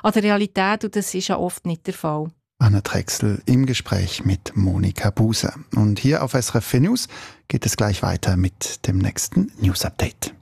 an der Realität und das ist ja oft nicht der Fall. Anna Drechsel im Gespräch mit Monika Buser. Und hier auf SRF 4 News geht es gleich weiter mit dem nächsten News Update.